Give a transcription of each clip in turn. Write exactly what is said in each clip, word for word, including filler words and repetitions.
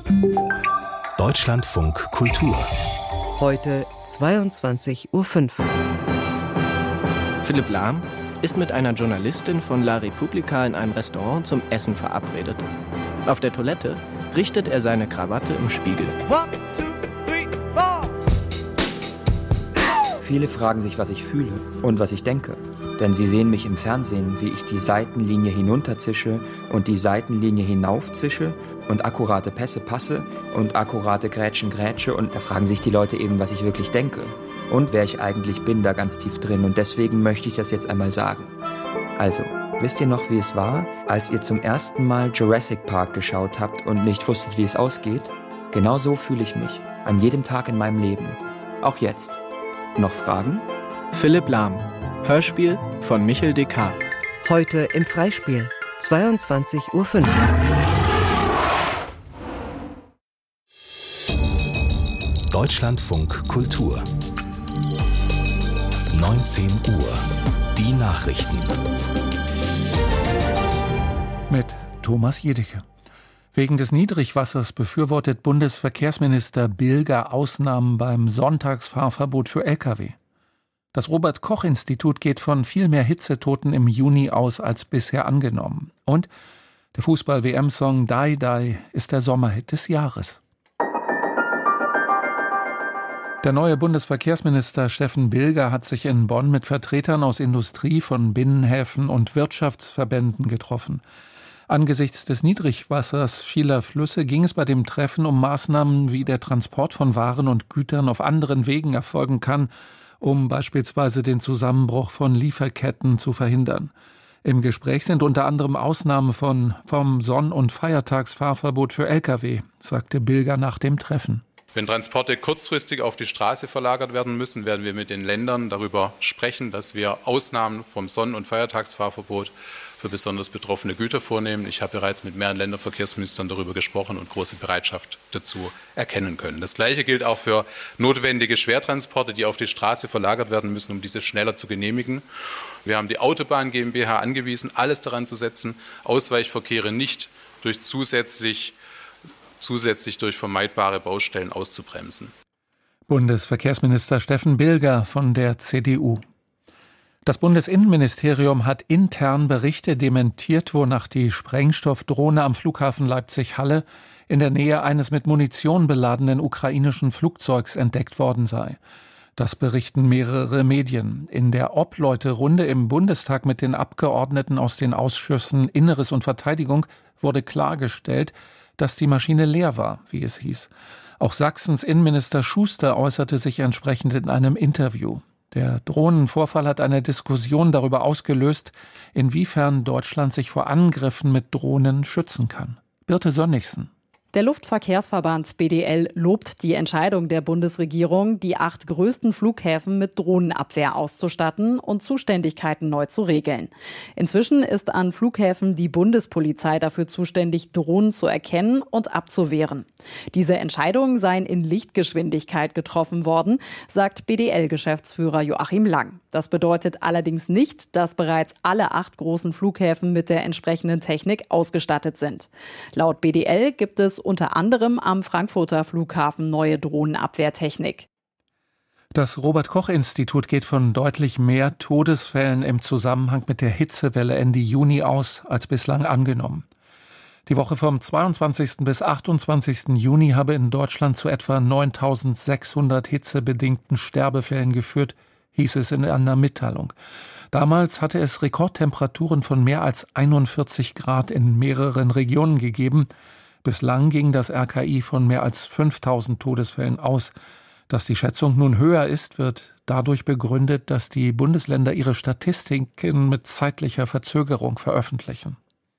Deutschlandfunk Kultur. Heute zweiundzwanzig Uhr fünf. Philipp Lahm ist mit einer Journalistin von La Repubblica in einem Restaurant zum Essen verabredet. Auf der Toilette richtet er seine Krawatte im Spiegel. One, two, three, four. Viele fragen sich, was ich fühle und was ich denke. Denn sie sehen mich im Fernsehen, wie ich die Seitenlinie hinunterzische und die Seitenlinie hinaufzische und akkurate Pässe passe und akkurate Grätschen grätsche. Und da fragen sich die Leute eben, was ich wirklich denke und wer ich eigentlich bin, da ganz tief drin. Und deswegen möchte ich das jetzt einmal sagen. Also, wisst ihr noch, wie es war, als ihr zum ersten Mal Jurassic Park geschaut habt und nicht wusstet, wie es ausgeht? Genau so fühle ich mich, an jedem Tag in meinem Leben. Auch jetzt. Noch Fragen? Philipp Lahm. Hörspiel von Michel Descartes. Heute im Freispiel, zweiundzwanzig Uhr fünf. Deutschlandfunk Kultur. neunzehn Uhr. Die Nachrichten. Mit Thomas Jedicke. Wegen des Niedrigwassers befürwortet Bundesverkehrsminister Bilger Ausnahmen beim Sonntagsfahrverbot für L K W. Das Robert-Koch-Institut geht von viel mehr Hitzetoten im Juni aus als bisher angenommen. Und der Fußball-W M-Song Die Die ist der Sommerhit des Jahres. Der neue Bundesverkehrsminister Steffen Bilger hat sich in Bonn mit Vertretern aus Industrie, von Binnenhäfen und Wirtschaftsverbänden getroffen. Angesichts des Niedrigwassers vieler Flüsse ging es bei dem Treffen um Maßnahmen, wie der Transport von Waren und Gütern auf anderen Wegen erfolgen kann, um beispielsweise den Zusammenbruch von Lieferketten zu verhindern. Im Gespräch sind unter anderem Ausnahmen von, vom Sonn- und Feiertagsfahrverbot für L K W, sagte Bilger nach dem Treffen. Wenn Transporte kurzfristig auf die Straße verlagert werden müssen, werden wir mit den Ländern darüber sprechen, dass wir Ausnahmen vom Sonn- und Feiertagsfahrverbot für besonders betroffene Güter vornehmen. Ich habe bereits mit mehreren Länderverkehrsministern darüber gesprochen und große Bereitschaft dazu erkennen können. Das Gleiche gilt auch für notwendige Schwertransporte, die auf die Straße verlagert werden müssen, um diese schneller zu genehmigen. Wir haben die Autobahn GmbH angewiesen, alles daran zu setzen, Ausweichverkehre nicht durch zusätzlich, zusätzlich durch vermeidbare Baustellen auszubremsen. Bundesverkehrsminister Steffen Bilger von der C D U. Das Bundesinnenministerium hat intern Berichte dementiert, wonach die Sprengstoffdrohne am Flughafen Leipzig-Halle in der Nähe eines mit Munition beladenen ukrainischen Flugzeugs entdeckt worden sei. Das berichten mehrere Medien. In der Obleute-Runde im Bundestag mit den Abgeordneten aus den Ausschüssen Inneres und Verteidigung wurde klargestellt, dass die Maschine leer war, wie es hieß. Auch Sachsens Innenminister Schuster äußerte sich entsprechend in einem Interview. Der Drohnenvorfall hat eine Diskussion darüber ausgelöst, inwiefern Deutschland sich vor Angriffen mit Drohnen schützen kann. Birte Sönnigsen. Der Luftverkehrsverband B D L lobt die Entscheidung der Bundesregierung, die acht größten Flughäfen mit Drohnenabwehr auszustatten und Zuständigkeiten neu zu regeln. Inzwischen ist an Flughäfen die Bundespolizei dafür zuständig, Drohnen zu erkennen und abzuwehren. Diese Entscheidungen seien in Lichtgeschwindigkeit getroffen worden, sagt B D L-Geschäftsführer Joachim Lang. Das bedeutet allerdings nicht, dass bereits alle acht großen Flughäfen mit der entsprechenden Technik ausgestattet sind. Laut B D L gibt es unter anderem am Frankfurter Flughafen neue Drohnenabwehrtechnik. Das Robert-Koch-Institut geht von deutlich mehr Todesfällen im Zusammenhang mit der Hitzewelle Ende Juni aus, als bislang angenommen. Die Woche vom zweiundzwanzigsten bis achtundzwanzigsten Juni habe in Deutschland zu etwa neuntausendsechshundert hitzebedingten Sterbefällen geführt, hieß es in einer Mitteilung. Damals hatte es Rekordtemperaturen von mehr als einundvierzig Grad in mehreren Regionen gegeben. Bislang ging das R K I von mehr als fünftausend Todesfällen aus. Dass die Schätzung nun höher ist, wird dadurch begründet, dass die Bundesländer ihre Statistiken mit zeitlicher Verzögerung veröffentlichen.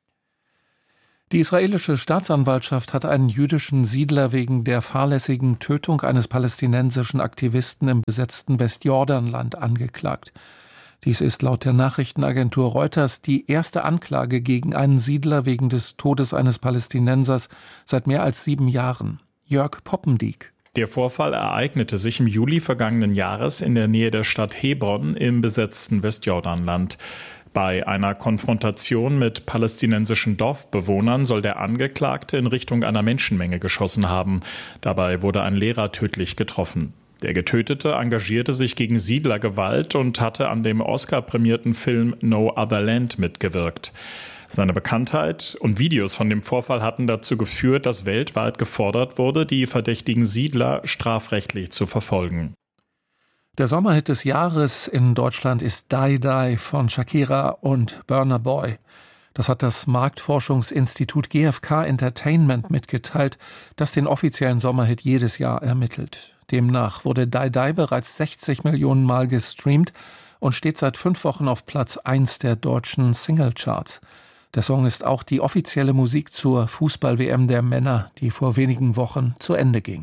Die israelische Staatsanwaltschaft hat einen jüdischen Siedler wegen der fahrlässigen Tötung eines palästinensischen Aktivisten im besetzten Westjordanland angeklagt. Dies ist laut der Nachrichtenagentur Reuters die erste Anklage gegen einen Siedler wegen des Todes eines Palästinensers seit mehr als sieben Jahren. Jörg Poppendiek. Der Vorfall ereignete sich im Juli vergangenen Jahres in der Nähe der Stadt Hebron im besetzten Westjordanland. Bei einer Konfrontation mit palästinensischen Dorfbewohnern soll der Angeklagte in Richtung einer Menschenmenge geschossen haben. Dabei wurde ein Lehrer tödlich getroffen. Der Getötete engagierte sich gegen Siedlergewalt und hatte an dem Oscar-prämierten Film No Other Land mitgewirkt. Seine Bekanntheit und Videos von dem Vorfall hatten dazu geführt, dass weltweit gefordert wurde, die verdächtigen Siedler strafrechtlich zu verfolgen. Der Sommerhit des Jahres in Deutschland ist Die Die von Shakira und Burna Boy. Das hat das Marktforschungsinstitut G F K Entertainment mitgeteilt, das den offiziellen Sommerhit jedes Jahr ermittelt. Demnach wurde Die Die bereits sechzig Millionen Mal gestreamt und steht seit fünf Wochen auf Platz eins der deutschen Singlecharts. Der Song ist auch die offizielle Musik zur Fußball-W M der Männer, die vor wenigen Wochen zu Ende ging.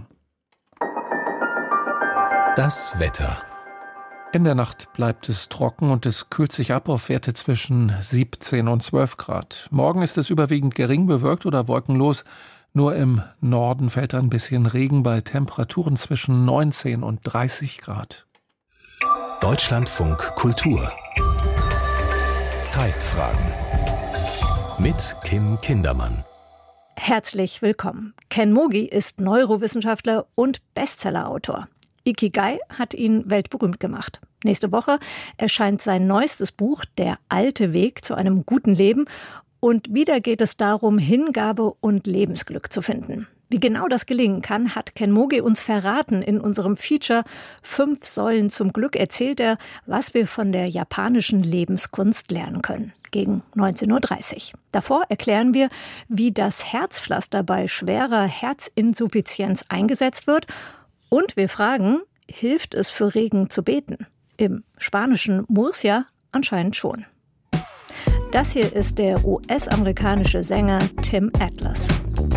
Das Wetter. In der Nacht bleibt es trocken und es kühlt sich ab auf Werte zwischen siebzehn und zwölf Grad. Morgen ist es überwiegend gering bewölkt oder wolkenlos. Nur im Norden fällt ein bisschen Regen bei Temperaturen zwischen neunzehn und dreißig Grad. Deutschlandfunk Kultur. Zeitfragen. Mit Kim Kindermann. Herzlich willkommen. Ken Mogi ist Neurowissenschaftler und Bestsellerautor. Ikigai hat ihn weltberühmt gemacht. Nächste Woche erscheint sein neuestes Buch Der alte Weg zu einem guten Leben. Und wieder geht es darum, Hingabe und Lebensglück zu finden. Wie genau das gelingen kann, hat Ken Mogi uns verraten. In unserem Feature Fünf Säulen zum Glück erzählt er, was wir von der japanischen Lebenskunst lernen können. Gegen neunzehn Uhr dreißig. Davor erklären wir, wie das Herzpflaster bei schwerer Herzinsuffizienz eingesetzt wird. Und wir fragen, hilft es für Regen zu beten? Im spanischen Murcia anscheinend schon. Das hier ist der U S-amerikanische Sänger Tim Atlas.